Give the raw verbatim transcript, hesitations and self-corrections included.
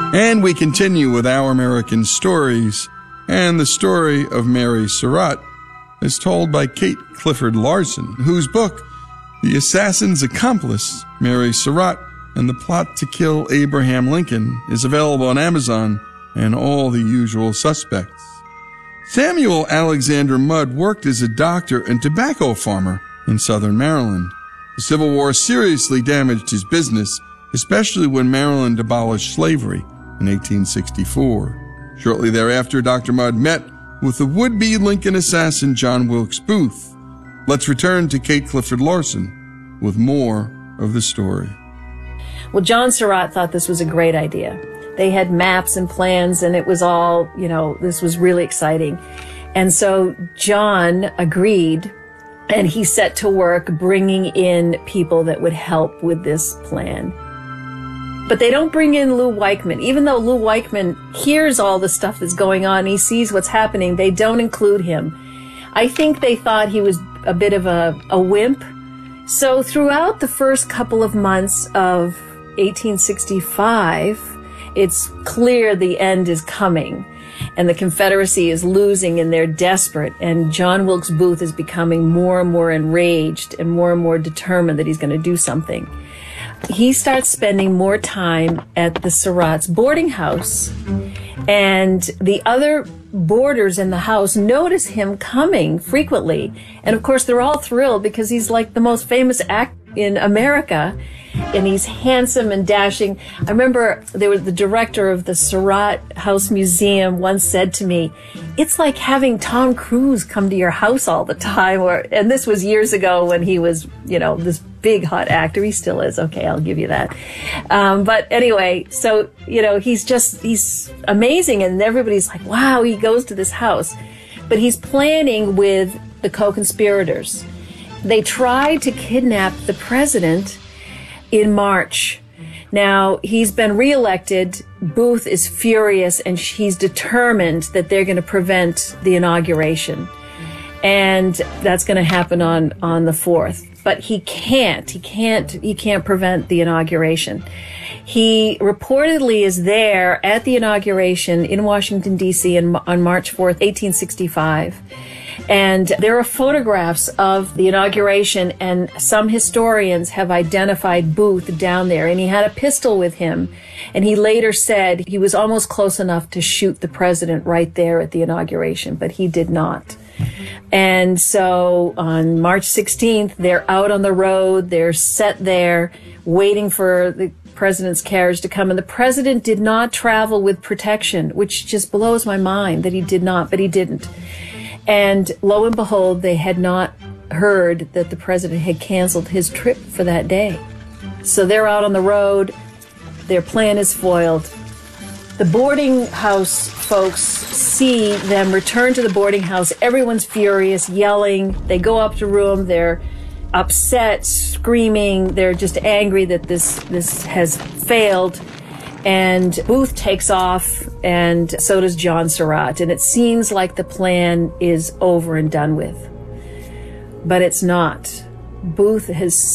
And we continue with Our American Stories, and the story of Mary Surratt is told by Kate Clifford Larson, whose book, The Assassin's Accomplice, Mary Surratt and the Plot to Kill Abraham Lincoln, is available on Amazon and all the usual suspects. Samuel Alexander Mudd worked as a doctor and tobacco farmer in southern Maryland. The Civil War seriously damaged his business, especially when Maryland abolished slavery in eighteen sixty-four. Shortly thereafter, Doctor Mudd met with the would-be Lincoln assassin John Wilkes Booth. Let's return to Kate Clifford Larson with more of the story. Well, John Surratt thought this was a great idea. They had maps and plans, and it was all, you know, this was really exciting. And so John agreed, and he set to work bringing in people that would help with this plan. But they don't bring in Lou Weichman. Even though Lou Weichman hears all the stuff that's going on, he sees what's happening, they don't include him. I think they thought he was a bit of a, a wimp. So throughout the first couple of months of eighteen sixty-five, it's clear the end is coming, and the Confederacy is losing, and they're desperate, and John Wilkes Booth is becoming more and more enraged and more and more determined that he's going to do something. He starts spending more time at the Surratt's boarding house, and the other boarders in the house notice him coming frequently. And of course, they're all thrilled because he's like the most famous actor in America, and he's handsome and dashing. I remember there was the director of the Surratt House Museum once said to me, "It's like having Tom Cruise come to your house all the time." Or, and this was years ago when he was, you know, this big hot actor. He still is. Okay, I'll give you that. Um, but anyway, so, you know, he's just, he's amazing. And everybody's like, wow, he goes to this house. But he's planning with the co-conspirators. They tried to kidnap the president in March. Now, he's been reelected. Booth is furious, and he's determined that they're going to prevent the inauguration. And that's going to happen on, on the fourth. But he can't. He can't. He can't prevent the inauguration. He reportedly is there at the inauguration in Washington, D C in, on March fourth, eighteen sixty-five. And there are photographs of the inauguration, and some historians have identified Booth down there, and he had a pistol with him. And he later said he was almost close enough to shoot the president right there at the inauguration, but he did not. And so on March sixteenth, they're out on the road, they're set there, waiting for the president's carriage to come. And the president did not travel with protection, which just blows my mind that he did not, but he didn't. And lo and behold, they had not heard that the president had canceled his trip for that day. So they're out on the road. Their plan is foiled. The boarding house folks see them return to the boarding house. Everyone's furious, yelling. They go up to room. They're upset, screaming. They're just angry that this, this has failed. And Booth takes off, and so does John Surratt. And it seems like the plan is over and done with. But it's not. Booth has